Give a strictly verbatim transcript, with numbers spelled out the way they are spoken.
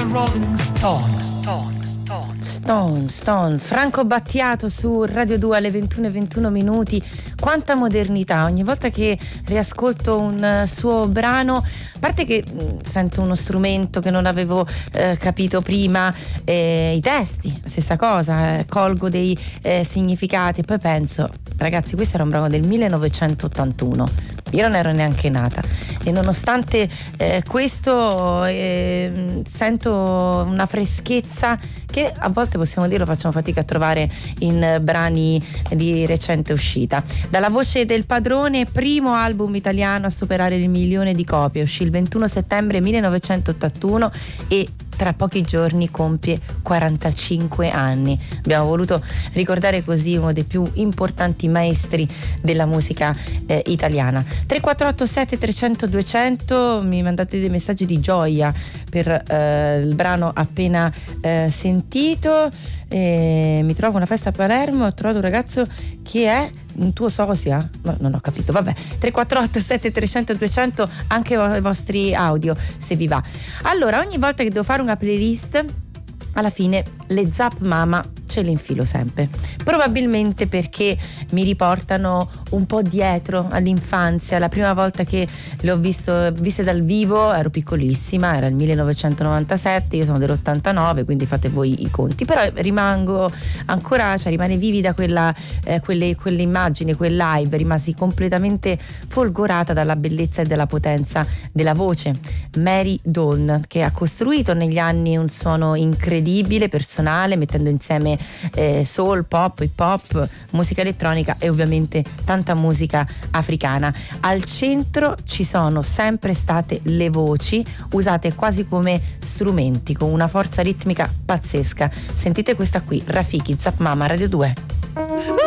Rolling Stones. Stones. Stone, Stone, Franco Battiato su Radio due alle ventuno e ventuno minuti. Quanta modernità, ogni volta che riascolto un suo brano, a parte che mh, sento uno strumento che non avevo eh, capito prima, eh, i testi, stessa cosa, eh, colgo dei eh, significati e poi penso, ragazzi, questo era un brano del millenovecentottantuno, io non ero neanche nata e nonostante eh, questo eh, sento una freschezza che a volte possiamo dire facciamo fatica a trovare in brani di recente uscita. Dalla voce del padrone, primo album italiano a superare il milione di copie, uscì il ventuno settembre millenovecentottantuno e tra pochi giorni compie quarantacinque anni. Abbiamo voluto ricordare così uno dei più importanti maestri della musica eh, italiana. tre quattro otto sette tre zero zero due zero zero, mi mandate dei messaggi di gioia per eh, il brano appena eh, sentito. Eh, mi trovo a una festa a Palermo, ho trovato un ragazzo che è un tuo sosia? No, non ho capito, vabbè. tre quattro otto sette tre zero zero due zero zero, anche i vostri audio se vi va. Allora, ogni volta che devo fare una playlist, alla fine le Zap Mama ce le infilo sempre, probabilmente perché mi riportano un po' dietro all'infanzia. La prima volta che le ho visto, viste dal vivo ero piccolissima, era il millenovecentonovantasette, io sono dell'ottantanove, quindi fate voi i conti, però rimango ancora, cioè rimane vivida quella, eh, quelle, quelle immagini, quel live, rimasi completamente folgorata dalla bellezza e dalla potenza della voce. Mary Dawn, che ha costruito negli anni un suono incredibile, personale, mettendo insieme Eh, soul, pop, hip hop, musica elettronica e ovviamente tanta musica africana. Al centro ci sono sempre state le voci, usate quasi come strumenti, con una forza ritmica pazzesca. Sentite questa qui, Rafiki, Zap Mama, Radio due.